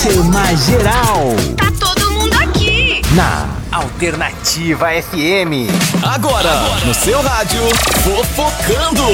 Tema geral. Tá todo mundo aqui. Na Alternativa FM. Agora, no seu rádio, Fofocando.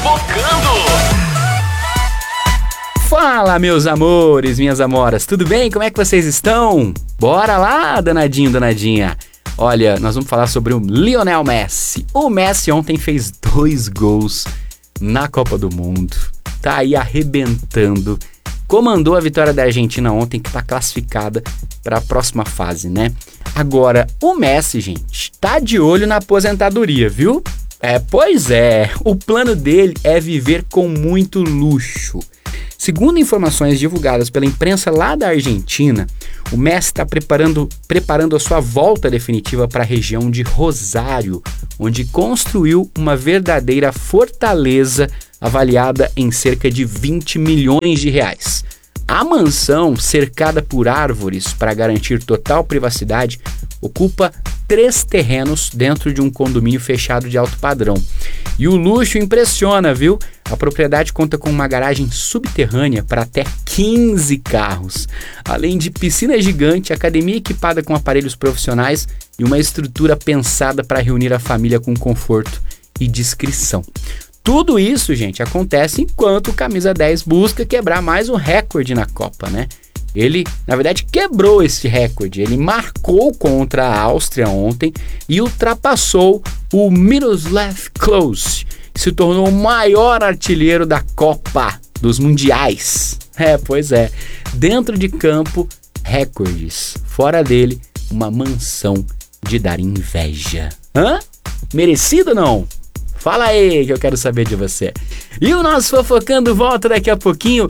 Fala, meus amores, minhas amoras, tudo bem? Como é que vocês estão? Bora lá, danadinho, danadinha. Olha, nós vamos falar sobre o Lionel Messi. O Messi ontem fez 2 gols na Copa do Mundo. Tá aí arrebentando. Comandou a vitória da Argentina ontem, que tá classificada para a próxima fase, né? Agora, o Messi, gente, tá de olho na aposentadoria, viu? Pois é, o plano dele é viver com muito luxo. Segundo informações divulgadas pela imprensa lá da Argentina, o Messi está preparando a sua volta definitiva para a região de Rosário, onde construiu uma verdadeira fortaleza avaliada em cerca de 20 milhões de reais. A mansão, cercada por árvores para garantir total privacidade, ocupa 3 terrenos dentro de um condomínio fechado de alto padrão. E o luxo impressiona, viu? A propriedade conta com uma garagem subterrânea para até 15 carros, além de piscina gigante, academia equipada com aparelhos profissionais e uma estrutura pensada para reunir a família com conforto e discrição. Tudo isso, gente, acontece enquanto o Camisa 10 busca quebrar mais um recorde na Copa, né? Ele, na verdade, quebrou esse recorde. Ele marcou contra a Áustria ontem e ultrapassou o Miroslav Klose, que se tornou o maior artilheiro da Copa dos Mundiais. Pois é. Dentro de campo, recordes. Fora dele, uma mansão de dar inveja. Merecido ou não? Fala aí que eu quero saber de você. E o nosso Fofocando volta daqui a pouquinho,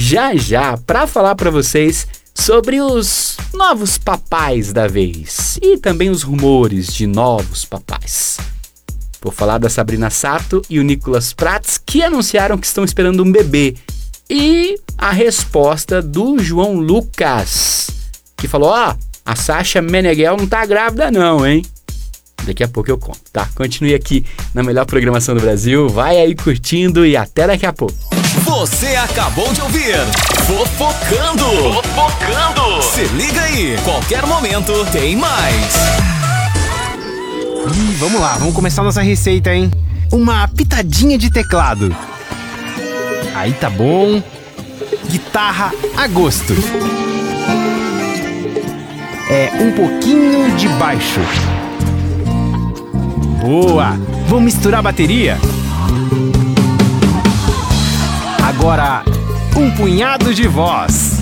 já, pra falar pra vocês sobre os novos papais da vez e também os rumores de novos papais. Vou falar da Sabrina Sato e o Nicolas Prats, que anunciaram que estão esperando um bebê. E a resposta do João Lucas, que falou, a Sasha Meneghel não tá grávida não, hein? Daqui a pouco eu conto, tá? Continue aqui na melhor programação do Brasil, vai aí curtindo e até daqui a pouco. Você acabou de ouvir Fofocando. Se liga aí, qualquer momento tem mais. Vamos lá, vamos começar nossa receita, hein? Uma pitadinha de teclado. Aí tá bom. Guitarra a gosto. Um pouquinho de baixo. Boa! Vamos misturar a bateria? Agora, um punhado de voz.